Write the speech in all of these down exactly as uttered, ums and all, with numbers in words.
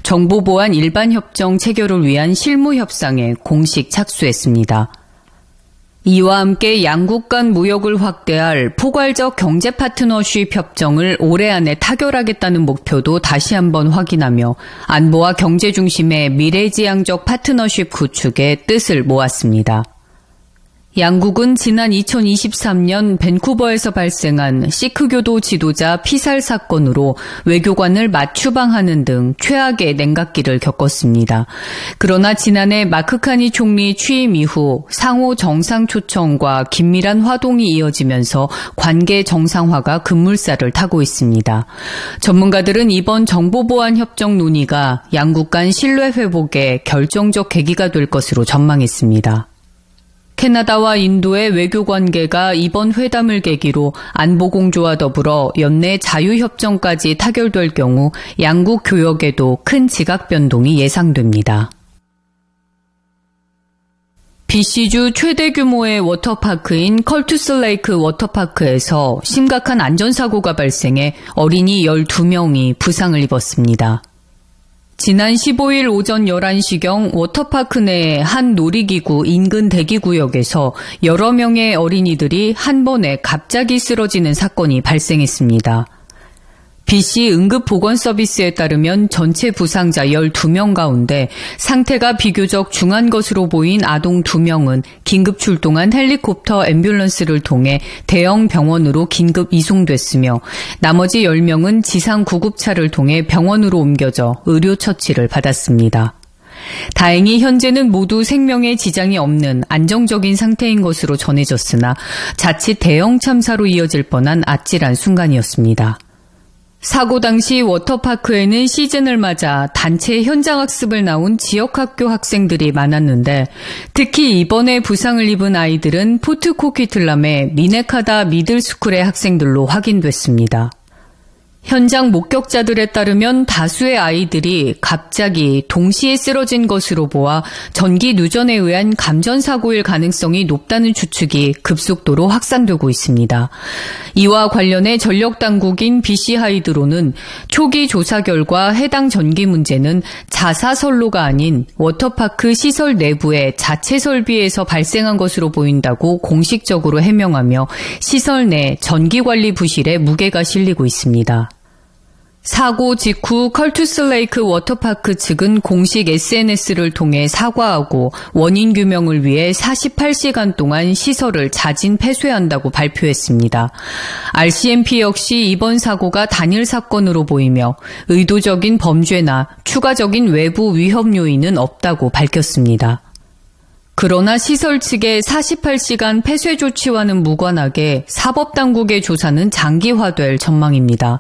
정보보안 일반협정 체결을 위한 실무협상에 공식 착수했습니다. 이와 함께 양국 간 무역을 확대할 포괄적 경제 파트너십 협정을 올해 안에 타결하겠다는 목표도 다시 한번 확인하며 안보와 경제 중심의 미래지향적 파트너십 구축에 뜻을 모았습니다. 양국은 지난 이천이십삼 년 밴쿠버에서 발생한 시크교도 지도자 피살 사건으로 외교관을 맞추방하는 등 최악의 냉각기를 겪었습니다. 그러나 지난해 마크 카니 총리 취임 이후 상호 정상 초청과 긴밀한 화동이 이어지면서 관계 정상화가 급물살을 타고 있습니다. 전문가들은 이번 정보보안 협정 논의가 양국 간 신뢰 회복에 결정적 계기가 될 것으로 전망했습니다. 캐나다와 인도의 외교 관계가 이번 회담을 계기로 안보공조와 더불어 연내 자유협정까지 타결될 경우 양국 교역에도 큰 지각 변동이 예상됩니다. 비씨주 최대 규모의 워터파크인 컬투스레이크 워터파크에서 심각한 안전사고가 발생해 어린이 열두 명이 부상을 입었습니다. 지난 십오일 오전 열한 시경 워터파크 내의 한 놀이기구 인근 대기구역에서 여러 명의 어린이들이 한 번에 갑자기 쓰러지는 사건이 발생했습니다. 비씨 응급보건서비스에 따르면 전체 부상자 열두 명 가운데 상태가 비교적 중한 것으로 보인 아동 두 명은 긴급 출동한 헬리콥터 앰뷸런스를 통해 대형 병원으로 긴급 이송됐으며 나머지 열 명은 지상 구급차를 통해 병원으로 옮겨져 의료 처치를 받았습니다. 다행히 현재는 모두 생명에 지장이 없는 안정적인 상태인 것으로 전해졌으나 자칫 대형 참사로 이어질 뻔한 아찔한 순간이었습니다. 사고 당시 워터파크에는 시즌을 맞아 단체 현장학습을 나온 지역학교 학생들이 많았는데 특히 이번에 부상을 입은 아이들은 포트 코퀴틀람의 미네카다 미들스쿨의 학생들로 확인됐습니다. 현장 목격자들에 따르면 다수의 아이들이 갑자기 동시에 쓰러진 것으로 보아 전기 누전에 의한 감전사고일 가능성이 높다는 추측이 급속도로 확산되고 있습니다. 이와 관련해 전력당국인 비씨 하이드로는 초기 조사 결과 해당 전기 문제는 자사선로가 아닌 워터파크 시설 내부의 자체 설비에서 발생한 것으로 보인다고 공식적으로 해명하며 시설 내 전기관리 부실에 무게가 실리고 있습니다. 사고 직후 컬투스레이크 워터파크 측은 공식 에스엔에스를 통해 사과하고 원인 규명을 위해 사십팔 시간 동안 시설을 자진 폐쇄한다고 발표했습니다. 알씨엠피 역시 이번 사고가 단일 사건으로 보이며 의도적인 범죄나 추가적인 외부 위험 요인은 없다고 밝혔습니다. 그러나 시설 측의 사십팔 시간 폐쇄 조치와는 무관하게 사법당국의 조사는 장기화될 전망입니다.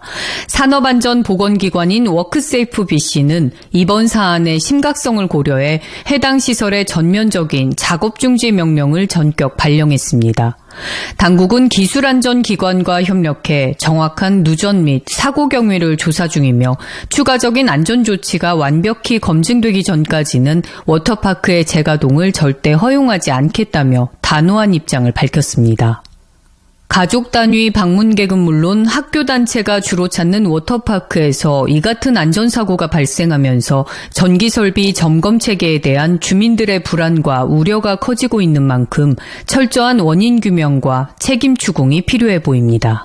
산업안전보건기관인 워크세이프 비씨는 이번 사안의 심각성을 고려해 해당 시설의 전면적인 작업 중지 명령을 전격 발령했습니다. 당국은 기술안전기관과 협력해 정확한 누전 및 사고 경위를 조사 중이며 추가적인 안전조치가 완벽히 검증되기 전까지는 워터파크의 재가동을 절대 허용하지 않겠다며 단호한 입장을 밝혔습니다. 가족 단위 방문객은 물론 학교 단체가 주로 찾는 워터파크에서 이 같은 안전사고가 발생하면서 전기설비 점검 체계에 대한 주민들의 불안과 우려가 커지고 있는 만큼 철저한 원인 규명과 책임 추궁이 필요해 보입니다.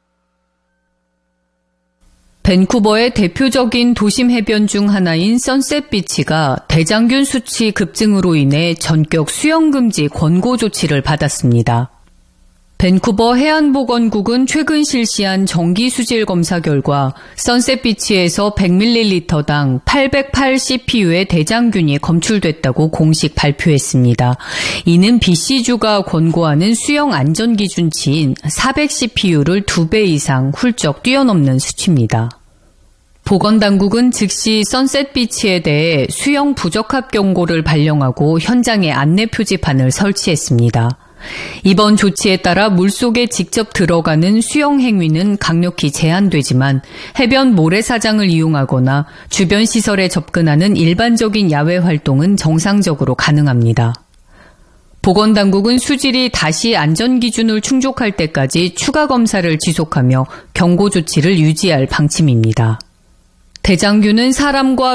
밴쿠버의 대표적인 도심 해변 중 하나인 선셋비치가 대장균 수치 급증으로 인해 전격 수영 금지 권고 조치를 받았습니다. 밴쿠버 해안보건국은 최근 실시한 정기수질 검사 결과 선셋비치에서 백 밀리리터당 팔백팔 씨피유의 대장균이 검출됐다고 공식 발표했습니다. 이는 비씨주가 권고하는 수영 안전기준치인 사백 씨피유를 두 배 이상 훌쩍 뛰어넘는 수치입니다. 보건당국은 즉시 선셋비치에 대해 수영 부적합 경고를 발령하고 현장에 안내 표지판을 설치했습니다. 이번 조치에 따라 물속에 직접 들어가는 수영 행위는 강력히 제한되지만 해변 모래사장을 이용하거나 주변 시설에 접근하는 일반적인 야외 활동은 정상적으로 가능합니다. 보건당국은 수질이 다시 안전기준을 충족할 때까지 추가 검사를 지속하며 경고 조치를 유지할 방침입니다. 대장균은 사람과